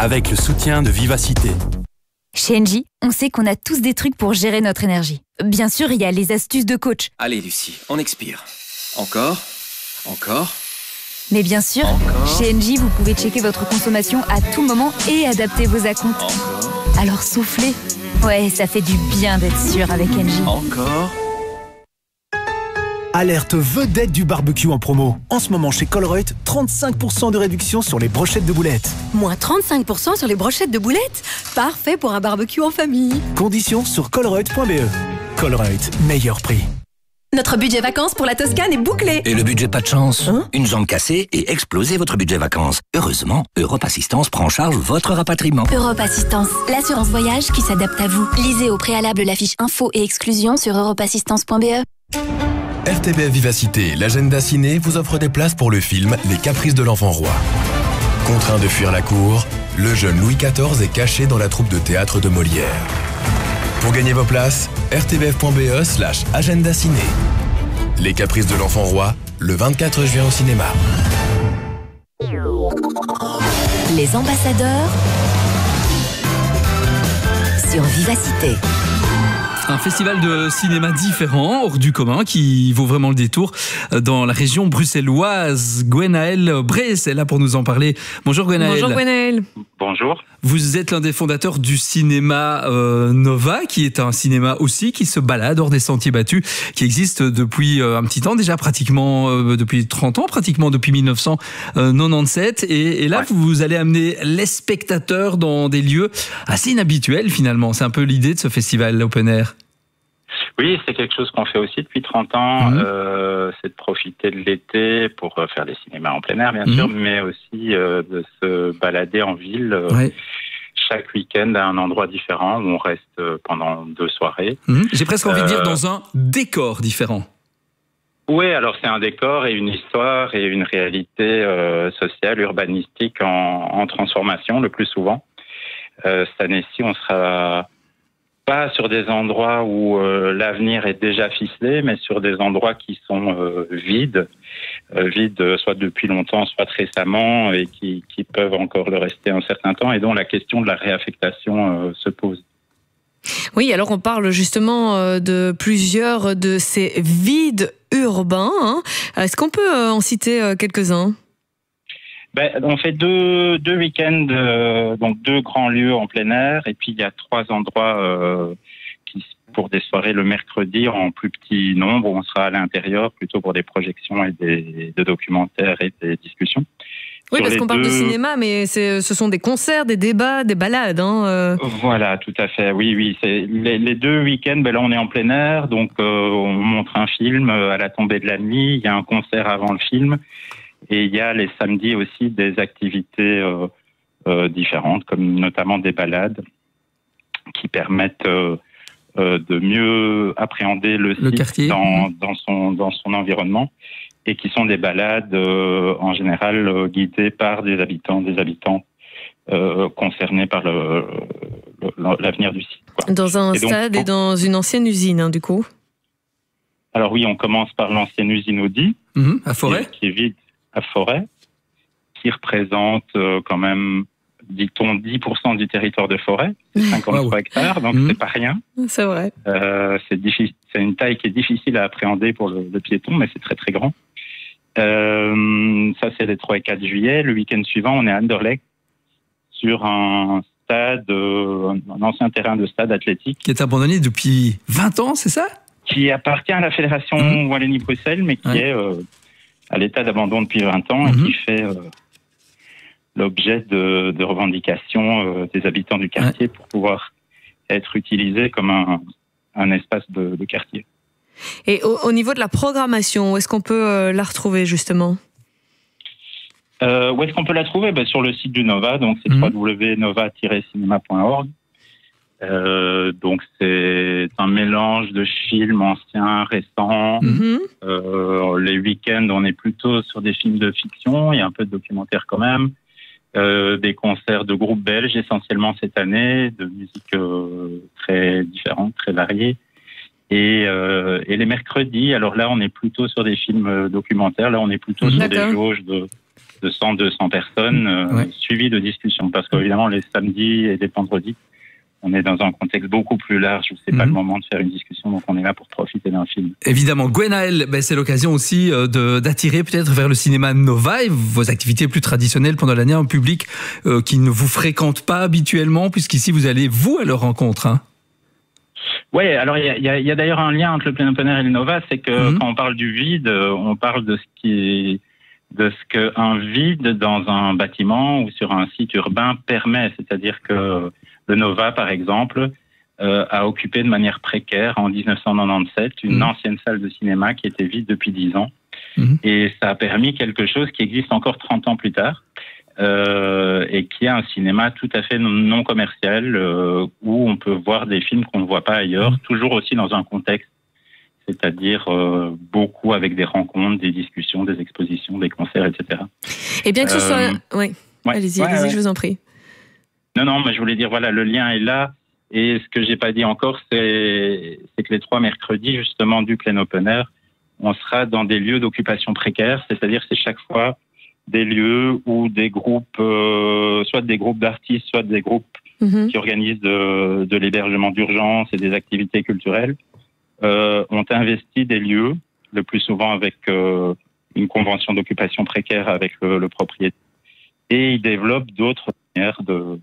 avec le soutien de Vivacité. Chez Engie, on sait qu'on a tous des trucs pour gérer notre énergie. Bien sûr, il y a les astuces de coach. Allez Lucie, on expire. Encore. Mais bien sûr, chez Engie, vous pouvez checker votre consommation à tout moment et adapter vos acomptes. Encore. Alors soufflez. Ouais, ça fait du bien d'être sûr avec Engie. Encore. Alerte vedette du barbecue en promo. En ce moment chez Colruyt, 35% de réduction sur les brochettes de boulettes. Moins 35% sur les brochettes de boulettes. Parfait pour un barbecue en famille. Conditions sur colruyt.be. Colruyt, meilleur prix. Notre budget vacances pour la Toscane est bouclé. Et le budget pas de chance? Une jambe cassée et explosez votre budget vacances. Heureusement, Europe Assistance prend en charge votre rapatriement. Europe Assistance, l'assurance voyage qui s'adapte à vous. Lisez au préalable la fiche info et exclusion sur europeassistance.be. RTBF Vivacité, l'agenda ciné vous offre des places pour le film Les Caprices de l'Enfant Roi. Contraint de fuir la cour, le jeune Louis XIV est caché dans la troupe de théâtre de Molière. Pour gagner vos places, rtbf.be/agenda ciné. Les Caprices de l'Enfant Roi, le 24 juin au cinéma. Les ambassadeurs sur Vivacité. Un festival de cinéma différent, hors du commun, qui vaut vraiment le détour dans la région bruxelloise. Gwenaël Bress est là pour nous en parler. Bonjour Gwenaël. Bonjour Gwenaël. Bonjour. Vous êtes l'un des fondateurs du cinéma Nova, qui est un cinéma aussi qui se balade hors des sentiers battus, qui existe depuis un petit temps, déjà pratiquement depuis 30 ans, pratiquement depuis 1997. Et là, vous allez amener les spectateurs dans des lieux assez inhabituels finalement. C'est un peu l'idée de ce festival open air. Oui, c'est quelque chose qu'on fait aussi depuis 30 ans. C'est de profiter de l'été pour faire des cinémas en plein air, bien sûr, mais aussi de se balader en ville chaque week-end à un endroit différent où on reste pendant 2 soirées. J'ai presque envie de dire dans un décor différent. Oui, alors c'est un décor et une histoire et une réalité sociale, urbanistique en transformation le plus souvent. Cette année-ci, on sera pas sur des endroits où l'avenir est déjà ficelé, mais sur des endroits qui sont vides soit depuis longtemps, soit récemment, et qui peuvent encore le rester un certain temps, et dont la question de la réaffectation se pose. Oui, alors on parle justement de plusieurs de ces vides urbains. Est-ce qu'on peut en citer quelques-uns ? On fait deux week-ends, donc 2 grands lieux en plein air, et puis il y a 3 endroits pour des soirées le mercredi en plus petit nombre, où on sera à l'intérieur plutôt pour des projections et des documentaires et des discussions. Oui, parce qu'on parle de cinéma, mais ce sont des concerts, des débats, des balades. Voilà, tout à fait. Oui. Les 2 week-ends, là on est en plein air, donc on montre un film à la tombée de la nuit, il y a un concert avant le film. Et il y a les samedis aussi des activités différentes, comme notamment des balades qui permettent de mieux appréhender le site quartier. dans son environnement, et qui sont des balades en général guidées par des habitants concernés par l'avenir du site. Dans un stade et dans une ancienne usine, du coup. Alors oui, on commence par l'ancienne usine Audi, à Forêt, qui est vide. À Forêt, qui représente quand même, dit-on, 10% du territoire de Forêt, 53 hectares, donc c'est pas rien. C'est vrai. C'est une taille qui est difficile à appréhender pour le piéton, mais c'est très très grand. Ça, c'est les 3 et 4 juillet. Le week-end suivant, on est à Anderlecht, sur un stade, un ancien terrain de stade athlétique. Qui est abandonné depuis 20 ans, c'est ça ? Qui appartient à la Fédération Wallonie-Bruxelles, mais qui est à l'état d'abandon depuis 20 ans et qui fait l'objet de revendications des habitants du quartier pour pouvoir être utilisé comme un espace de quartier. Et au niveau de la programmation, où est-ce qu'on peut la retrouver justement ? Où est-ce qu'on peut la trouver ? Sur le site du Nova, donc c'est www.nova-cinéma.org. Donc c'est un mélange de films anciens, récents. Les week-ends, on est plutôt sur des films de fiction. Il y a un peu de documentaire quand même. Des concerts de groupes belges essentiellement cette année, de musique très différente, très variée. Et les mercredis, alors là, on est plutôt sur des films documentaires. Là, on est plutôt sur des jauges de 100-200 personnes suivies de discussions. Parce qu'évidemment, les samedis et les vendredis, on est dans un contexte beaucoup plus large où c'est pas le moment de faire une discussion, donc on est là pour profiter d'un film. Évidemment, Gwenaëlle, c'est l'occasion aussi d'attirer peut-être vers le cinéma Nova et vos activités plus traditionnelles pendant l'année, un public qui ne vous fréquente pas habituellement, puisqu'ici vous allez à leur rencontre. Hein. Oui, alors il y a d'ailleurs un lien entre le Plein Open Air et le Nova, c'est que quand on parle du vide, on parle de ce qu'un vide dans un bâtiment ou sur un site urbain permet, c'est-à-dire que le Nova, par exemple, a occupé de manière précaire en 1997 une ancienne salle de cinéma qui était vide depuis 10 ans. Et ça a permis quelque chose qui existe encore 30 ans plus tard et qui est un cinéma tout à fait non commercial où on peut voir des films qu'on ne voit pas ailleurs, toujours aussi dans un contexte, c'est-à-dire beaucoup avec des rencontres, des discussions, des expositions, des concerts, etc. Et bien que ce soit... Allez-y, je vous en prie. Non, mais je voulais dire, voilà, le lien est là. Et ce que j'ai pas dit encore, c'est que les 3 mercredis, justement, du Plein Open Air, on sera dans des lieux d'occupation précaire, c'est-à-dire c'est chaque fois des lieux où des groupes, soit des groupes d'artistes, soit des groupes qui organisent de l'hébergement d'urgence et des activités culturelles, ont investi des lieux, le plus souvent avec une convention d'occupation précaire avec le propriétaire, et ils développent d'autres manières de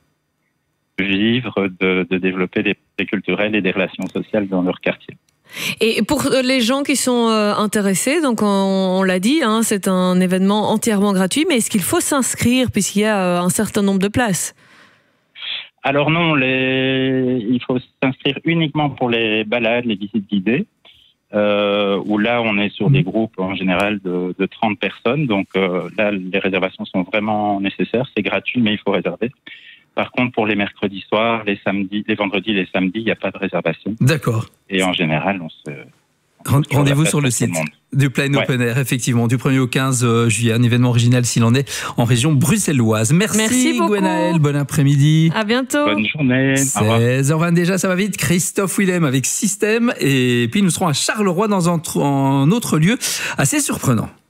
vivre, de développer des projets culturels et des relations sociales dans leur quartier. Et pour les gens qui sont intéressés, donc on l'a dit, hein, c'est un événement entièrement gratuit, mais est-ce qu'il faut s'inscrire puisqu'il y a un certain nombre de places ? Alors non, il faut s'inscrire uniquement pour les balades, les visites guidées, où là on est sur des groupes en général de 30 personnes, donc là les réservations sont vraiment nécessaires, c'est gratuit mais il faut réserver. Par contre, pour les mercredis soirs, les vendredis et les samedis, il n'y a pas de réservation. D'accord. Et en général, rendez-vous sur le site du Plein Open Air, effectivement, du 1er au 15 juillet, un événement original s'il en est en région bruxelloise. Merci beaucoup. Gwenaëlle, bon après-midi. À bientôt. Bonne journée. 16h20 déjà, ça va vite. Christophe Willem avec Système. Et puis nous serons à Charleroi dans un autre lieu assez surprenant.